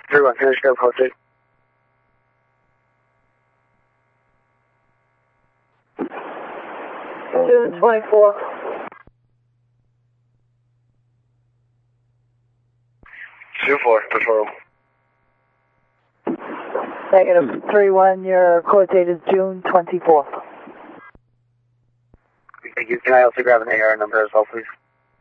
3-1, finish go, posted. June 24th. June 4th, patrol. Negative 3-1, your court date is June 24th. Thank you. Can I also grab an AR number as well, please?